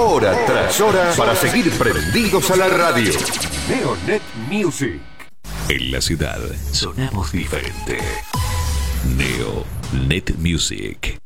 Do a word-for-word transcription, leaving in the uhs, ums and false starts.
hora tras hora para seguir prendidos a la radio. Neonet Music. En la ciudad sonamos diferente. Neonet Music.